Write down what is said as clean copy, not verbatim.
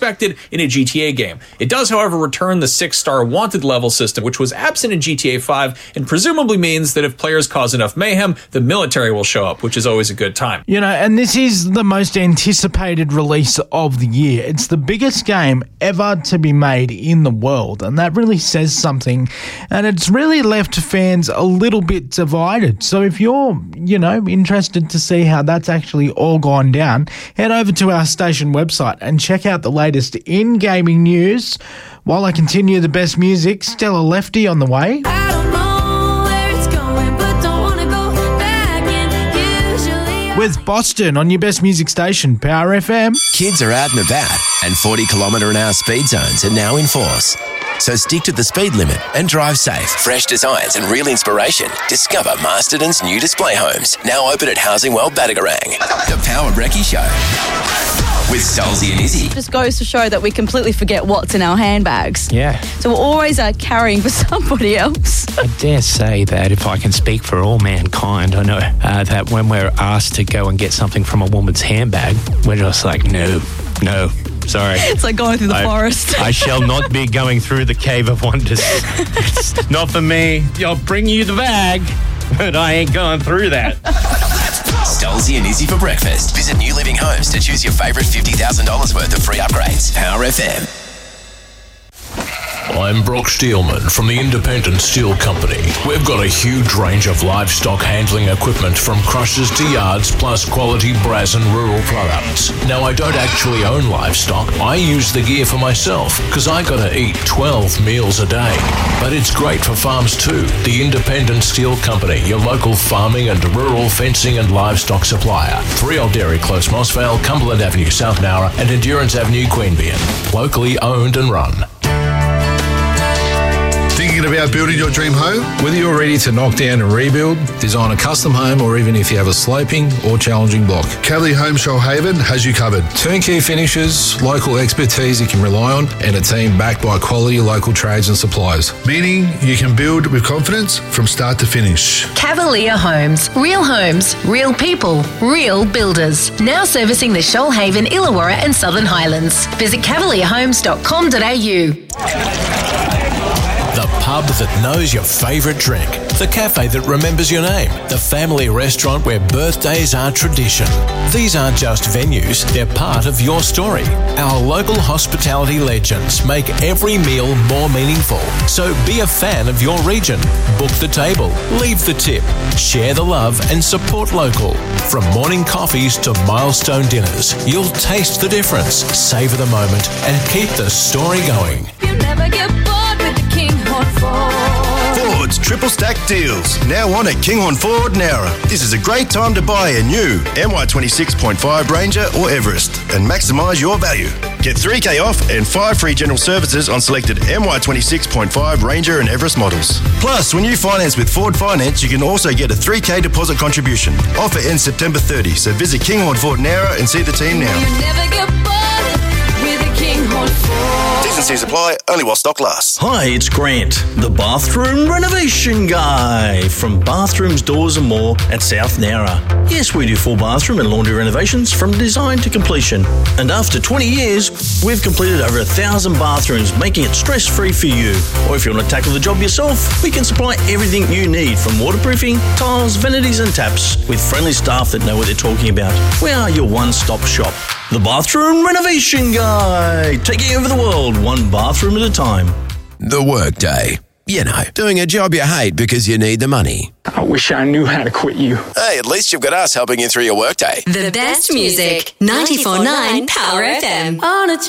expected in a GTA game. It does, however, return the 6-star wanted level system, which was absent in GTA 5, and presumably means that if players cause enough mayhem, the military will show up, which is always a good time. You know, and this is the most anticipated release of the year. It's the biggest game ever to be made in the world, and that really says something, and it's really left fans a little bit divided. So if you're, interested to see how that's actually all gone down, head over to our station website and check out the latest in gaming news. While I continue the best music, Stella Lefty on the way. I don't know where it's going, but don't want to go back in usually. With Boston on your best music station, Power FM. Kids are out and about, and 40km/h speed zones are now in force. So stick to the speed limit and drive safe. Fresh designs and real inspiration. Discover Masterton's new display homes. Now open at Housing World Badagarang. The Power Brekkie Show. With Stolzy and Izzy. Just goes to show that we completely forget what's in our handbags. Yeah. So we're always carrying for somebody else. I dare say that if I can speak for all mankind, I know that when we're asked to go and get something from a woman's handbag, we're just like, no, sorry. It's like going through the forest. I shall not be going through the Cave of Wonders. It's not for me. I'll bring you the bag, but I ain't going through that. Stolzy and Izzy for breakfast. Visit New Living Homes to choose your favourite $50,000 worth of free upgrades. Power FM. I'm Brock Steelman from the Independent Steel Company. We've got a huge range of livestock handling equipment from crushers to yards, plus quality brass and rural products. Now, I don't actually own livestock. I use the gear for myself because I gotta eat 12 meals a day. But it's great for farms too. The Independent Steel Company, your local farming and rural fencing and livestock supplier. 3 Old Dairy Close, Mossvale, Cumberland Avenue, South Nowra, and Endurance Avenue, Queanbeyan. Locally owned and run. Thinking about building your dream home? Whether you're ready to knock down and rebuild, design a custom home, or even if you have a sloping or challenging block, Cavalier Home Shoalhaven has you covered. Turnkey finishes, local expertise you can rely on, and a team backed by quality local trades and suppliers. Meaning you can build with confidence from start to finish. Cavalier Homes. Real people, real builders. Now servicing the Shoalhaven, Illawarra and Southern Highlands. Visit cavalierhomes.com.au. The pub that knows your favourite drink. The cafe that remembers your name. The family restaurant where birthdays are tradition. These aren't just venues, they're part of your story. Our local hospitality legends make every meal more meaningful. So be a fan of your region. Book the table, leave the tip, share the love and support local. From morning coffees to milestone dinners, you'll taste the difference, savour the moment and keep the story going. You never get bored with the Kinghorn Ford. Ford's triple stack deals. Now on at Kinghorn Ford Nowra. This is a great time to buy a new MY26.5 Ranger or Everest and maximise your value. Get $3,000 off and 5 free general services on selected MY26.5 Ranger and Everest models. Plus, when you finance with Ford Finance, you can also get a $3,000 deposit contribution. Offer ends September 30, so visit Kinghorn Ford Nowra and see the team now. You never get bored with a Kinghorn Ford. T's and C's apply, only while stock lasts. Hi, it's Grant, the bathroom renovation guy from Bathrooms, Doors and More at South Nowra. Yes, we do full bathroom and laundry renovations from design to completion. And after 20 years, we've completed over 1,000 bathrooms, making it stress-free for you. Or if you want to tackle the job yourself, we can supply everything you need from waterproofing, tiles, vanities and taps with friendly staff that know what they're talking about. We are your one-stop shop. The Bathroom Renovation Guy, taking over the world one bathroom at a time. The Workday. You know, doing a job you hate because you need the money. I wish I knew how to quit you. Hey, at least you've got us helping you through your workday. The best music, 94.9 Power FM. On a